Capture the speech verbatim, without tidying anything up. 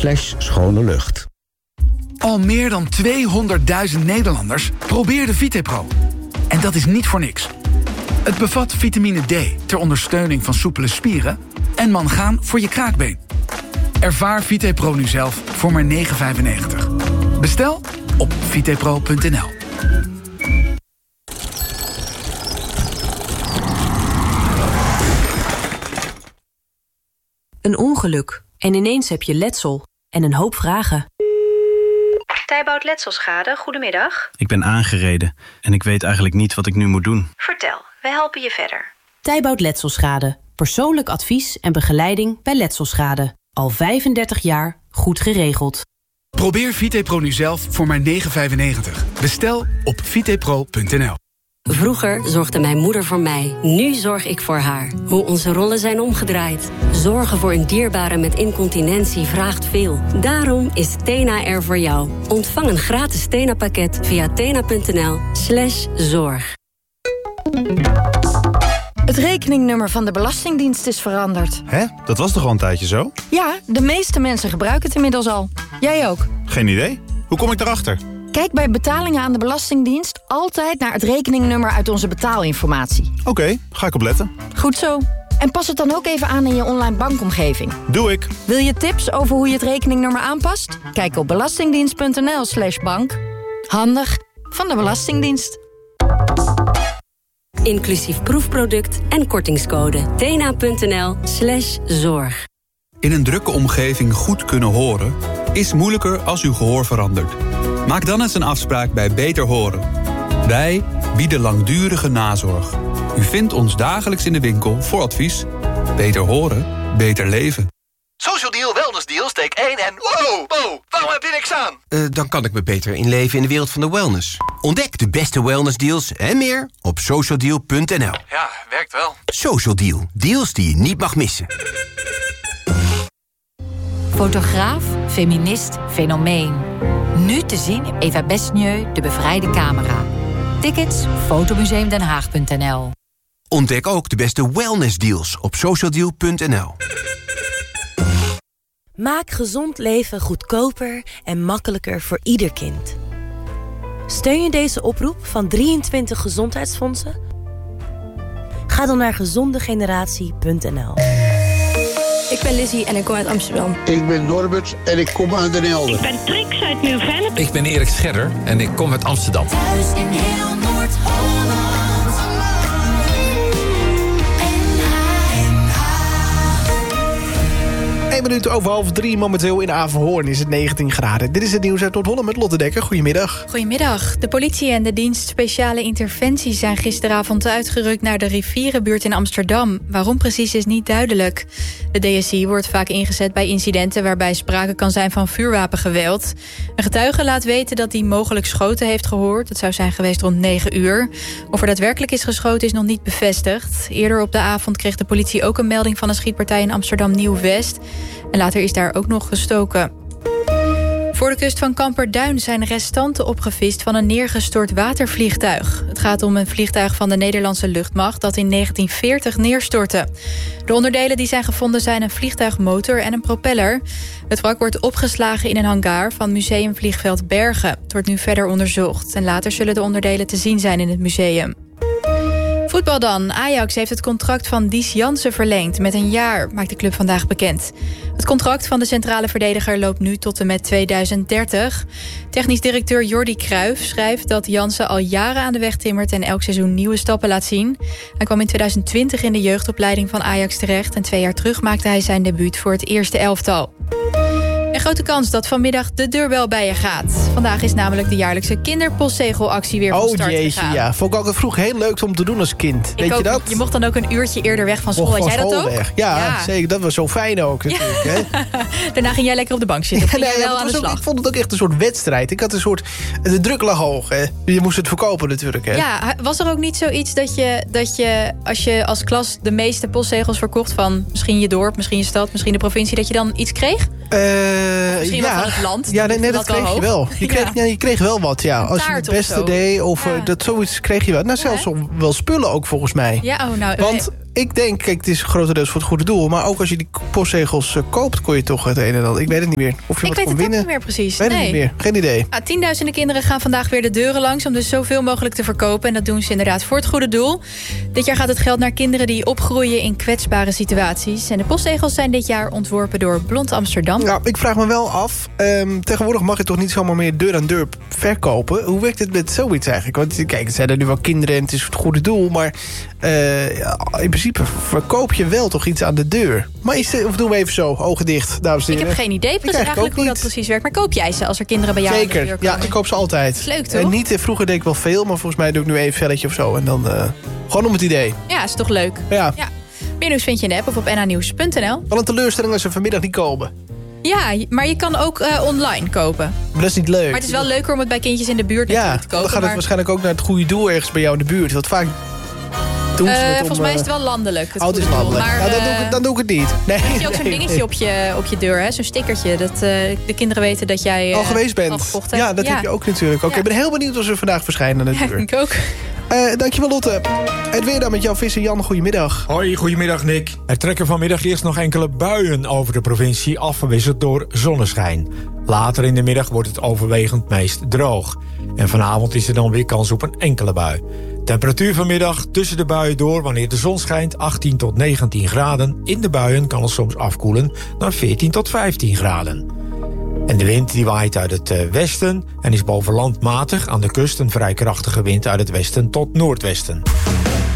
slash schone lucht. Al meer dan tweehonderdduizend Nederlanders probeerden VitePro. En dat is niet voor niks. Het bevat vitamine D ter ondersteuning van soepele spieren en mangaan voor je kraakbeen. Ervaar VitePro nu zelf voor maar negen vijfennegentig. Bestel op vitepro punt n l. Een ongeluk en ineens heb je letsel en een hoop vragen. Tijbout Letselschade, goedemiddag. Ik ben aangereden en ik weet eigenlijk niet wat ik nu moet doen. Vertel, wij helpen je verder. Tijbout Letselschade. Persoonlijk advies en begeleiding bij letselschade. Al vijfendertig jaar goed geregeld. Probeer VitePro nu zelf voor maar negen vijfennegentig. Bestel op vitepro punt n l. Vroeger zorgde mijn moeder voor mij. Nu zorg ik voor haar. Hoe onze rollen zijn omgedraaid. Zorgen voor een dierbare met incontinentie vraagt veel. Daarom is Tena er voor jou. Ontvang een gratis Tena-pakket via tena punt n l slash zorg. Het rekeningnummer van de Belastingdienst is veranderd. Hè? Dat was toch al een tijdje zo? Ja, de meeste mensen gebruiken het inmiddels al. Jij ook. Geen idee. Hoe kom ik daarachter? Kijk bij betalingen aan de Belastingdienst altijd naar het rekeningnummer uit onze betaalinformatie. Oké, okay, ga ik op letten. Goed zo. En pas het dan ook even aan in je online bankomgeving. Doe ik. Wil je tips over hoe je het rekeningnummer aanpast? Kijk op belastingdienst punt n l slash bank. Handig van de Belastingdienst. Inclusief proefproduct en kortingscode. tena punt n l slash zorg. In een drukke omgeving goed kunnen horen is moeilijker als uw gehoor verandert. Maak dan eens een afspraak bij Beter Horen. Wij bieden langdurige nazorg. U vindt ons dagelijks in de winkel voor advies. Beter horen, beter leven. Social Deal, Wellness Deal, steek één en... Wow, wow, waarom heb je niks aan? Uh, dan kan ik me beter inleven in de wereld van de wellness. Ontdek de beste wellnessdeals en meer op social deal punt n l. Ja, werkt wel. Social Deal, deals die je niet mag missen. Fotograaf, feminist, fenomeen. Nu te zien in Eva Besnieu, De Bevrijde Camera. Tickets, fotomuseum den haag punt n l. Ontdek ook de beste wellnessdeals op social deal punt n l. Maak gezond leven goedkoper en makkelijker voor ieder kind. Steun je deze oproep van drieëntwintig gezondheidsfondsen? Ga dan naar gezondegeneratie punt n l. Ik ben Lizzie en ik kom uit Amsterdam. Ik ben Norbert en ik kom uit Den Helder. Ik ben Trix uit Nieuw-Vennep. Ik ben Erik Scherder en ik kom uit Amsterdam. Thuis in heel Noord-Holland. één minuut over half drie, momenteel in Averhoorn is het negentien graden. Dit is het nieuws uit Noord-Holland met Lotte Dekker. Goedemiddag. Goedemiddag. De politie en de dienst Speciale Interventies zijn gisteravond uitgerukt naar de rivierenbuurt in Amsterdam. Waarom precies is niet duidelijk. De D S I wordt vaak ingezet bij incidenten waarbij sprake kan zijn van vuurwapengeweld. Een getuige laat weten dat hij mogelijk schoten heeft gehoord. Dat zou zijn geweest rond negen uur. Of er daadwerkelijk is geschoten is nog niet bevestigd. Eerder op de avond kreeg de politie ook een melding van een schietpartij in Amsterdam Nieuw-West. En later is daar ook nog gestoken. Voor de kust van Kamperduin zijn restanten opgevist van een neergestort watervliegtuig. Het gaat om een vliegtuig van de Nederlandse luchtmacht dat in negentien veertig neerstortte. De onderdelen die zijn gevonden zijn een vliegtuigmotor en een propeller. Het wrak wordt opgeslagen in een hangar van Museum Vliegveld Bergen. Het wordt nu verder onderzocht en later zullen de onderdelen te zien zijn in het museum. Voetbal dan. Ajax heeft het contract van Dies Jansen verlengd met een jaar, maakt de club vandaag bekend. Het contract van de centrale verdediger loopt nu tot en met tweeduizend dertig. Technisch directeur Jordi Cruijff schrijft dat Jansen al jaren aan de weg timmert en elk seizoen nieuwe stappen laat zien. Hij kwam in tweeduizend twintig in de jeugdopleiding van Ajax terecht en twee jaar terug maakte hij zijn debuut voor het eerste elftal. Een grote kans dat vanmiddag de deurbel bij je gaat. Vandaag is namelijk de jaarlijkse kinderpostzegelactie weer van oh, start jeetje, gegaan. Ja. Vond ik altijd vroeger heel leuk om te doen als kind. Ik Weet ook, je dat? Je mocht dan ook een uurtje eerder weg van school. Och, Had van jij dat school ook? weg. Ja, Ja. zeker. Dat was zo fijn ook natuurlijk. Ja. Hè? Daarna ging jij lekker op de bank zitten. Of ging Nee, jij ja, wel het aan de was ook, slag? ik vond het ook echt een soort wedstrijd. Ik had een soort... De druk lag hoog. Hè? Je moest het verkopen natuurlijk. Hè? Ja, was er ook niet zoiets dat je, dat je, als je als klas de meeste postzegels verkocht van misschien je dorp, misschien je stad, misschien de provincie, dat je dan iets kreeg? Uh, misschien ja. wel van het land? Ja, nee, nee, dat kreeg je wel. Je kreeg, ja. Ja, je kreeg wel wat, ja. Een als je het taart beste of zo. deed, of Ja. uh, dat zoiets kreeg je wel. Nou, zelfs Ja, wel spullen ook volgens mij. Ja, oh nou. Want ik denk, kijk, het is grotendeels voor het goede doel. Maar ook als je die postzegels uh, koopt, kon je toch het een en ander. Ik weet het niet meer. Of je ik wat weet kon het winnen. ook niet meer precies. Weet nee. het niet meer. Geen idee. Nou, tienduizenden kinderen gaan vandaag weer de deuren langs om dus zoveel mogelijk te verkopen. En dat doen ze inderdaad voor het goede doel. Dit jaar gaat het geld naar kinderen die opgroeien in kwetsbare situaties. En de postzegels zijn dit jaar ontworpen door Blond Amsterdam. Nou, ik vraag me wel af. Um, tegenwoordig mag je toch niet zomaar meer deur aan deur verkopen. Hoe werkt het met zoiets eigenlijk? Want kijk, het zijn er nu wel kinderen en het is voor het goede doel. Maar uh, ja, in principe verkoop je wel toch iets aan de deur. Maar is het, of doen we even zo, ogen dicht, dames en Ik heren. heb geen idee precies eigenlijk hoe dat precies werkt. Maar koop jij ze als er kinderen bij jou aan de deur Zeker, komen? ja, ik koop ze altijd. Dat is leuk, toch? En niet, uh, vroeger deed ik wel veel, maar volgens mij doe ik nu één velletje of zo. En dan uh, gewoon om het idee. Ja, is toch leuk? Ja. ja. Meer nieuws vind je in de app of op n h nieuws punt n l. Wel een teleurstelling als ze vanmiddag niet komen. Ja, maar je kan ook uh, online kopen. Maar dat is niet leuk. Maar het is wel leuker om het bij kindjes in de buurt ja, te kopen. dan gaat het maar... waarschijnlijk ook naar het goede doel ergens bij jou in de buurt. Want vaak doen ze uh, het om, volgens mij is uh, het wel landelijk. Het oh, het is landelijk. Maar, nou, dan, uh, doe ik, het- dan doe ik het niet. Nee, heb je ook zo'n nee, dingetje nee. op je, op je deur, hè? Zo'n stickertje. Dat uh, de kinderen weten dat jij uh, al geweest bent. al gekocht hebt. Ja, dat ja. heb je ook natuurlijk. Oké, Ja. ik ben heel benieuwd of ze vandaag verschijnen aan de Ja, deur. ik ook. Uh, dankjewel Lotte. Het weer dan met jouw visser Jan. Goedemiddag. Hoi, goedemiddag Nick. Er trekken vanmiddag eerst nog enkele buien over de provincie, afgewisseld door zonneschijn. Later in de middag wordt het overwegend meest droog. En vanavond is er dan weer kans op een enkele bui. Temperatuur vanmiddag tussen de buien door, wanneer de zon schijnt, achttien tot negentien graden. In de buien kan het soms afkoelen naar veertien tot vijftien graden. En de wind die waait uit het uh, westen en is boven land matig. Aan de kust een vrij krachtige wind uit het westen tot noordwesten.